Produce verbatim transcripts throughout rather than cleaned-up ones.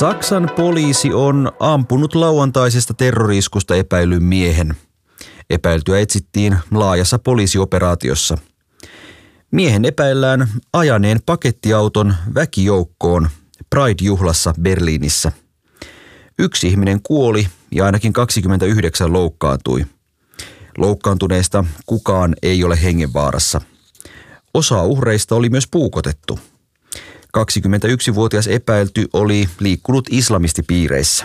Saksan poliisi on ampunut lauantaisesta terrori-iskusta epäillyn miehen. Epäiltyä etsittiin laajassa poliisioperaatiossa. Miehen epäillään ajaneen pakettiauton väkijoukkoon Pride-juhlassa Berliinissä. Yksi ihminen kuoli ja ainakin kaksikymmentäyhdeksän loukkaantui. Loukkaantuneista kukaan ei ole hengenvaarassa. Osa uhreista oli myös puukotettu. kaksikymmentäyksivuotias epäilty oli liikkunut islamistipiireissä.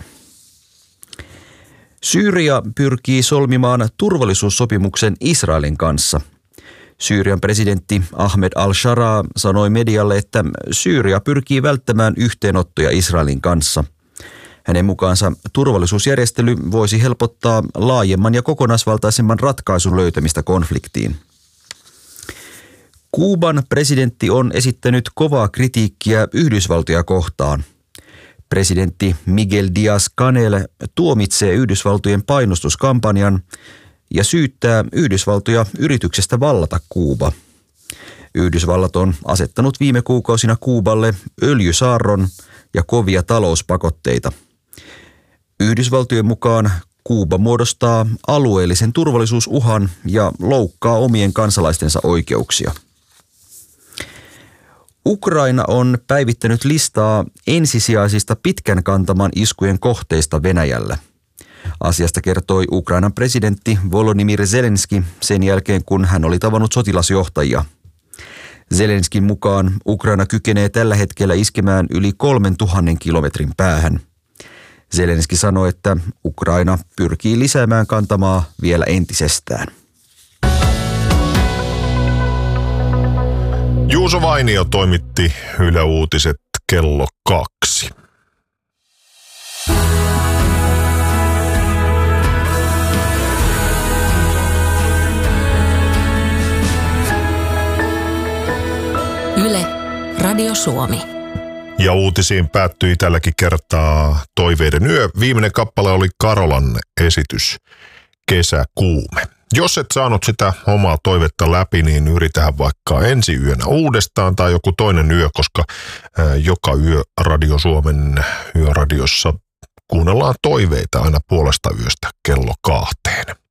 Syyria pyrkii solmimaan turvallisuussopimuksen Israelin kanssa. Syyrian presidentti Ahmed al-Sharaa sanoi medialle, että Syyria pyrkii välttämään yhteenottoja Israelin kanssa. Hänen mukaansa turvallisuusjärjestely voisi helpottaa laajemman ja kokonaisvaltaisemman ratkaisun löytämistä konfliktiin. Kuuban presidentti on esittänyt kovaa kritiikkiä Yhdysvaltoja kohtaan. Presidentti Miguel Díaz-Canel tuomitsee Yhdysvaltojen painostuskampanjan ja syyttää Yhdysvaltoja yrityksestä vallata Kuuba. Yhdysvallat on asettanut viime kuukausina Kuuballe öljysaarron ja kovia talouspakotteita. Yhdysvaltojen mukaan Kuuba muodostaa alueellisen turvallisuusuhan ja loukkaa omien kansalaistensa oikeuksia. Ukraina on päivittänyt listaa ensisijaisista pitkän kantaman iskujen kohteista Venäjällä. Asiasta kertoi Ukrainan presidentti Volodymyr Zelenski sen jälkeen, kun hän oli tavannut sotilasjohtajia. Zelenskin mukaan Ukraina kykenee tällä hetkellä iskemään yli kolmen tuhannen kilometrin päähän. Zelenski sanoi, että Ukraina pyrkii lisäämään kantamaa vielä entisestään. Juuso Vainio toimitti Yle Uutiset kello kaksi. Yle, Radio Suomi. Ja uutisiin päättyi tälläkin kertaa Toiveiden yö. Viimeinen kappale oli Karolan esitys Kesäkuume. Jos et saanut sitä omaa toivetta läpi, niin yritähän vaikka ensi yönä uudestaan tai joku toinen yö, koska joka yö Radio Suomen yöradiossa kuunnellaan toiveita aina puolesta yöstä kello kahteen.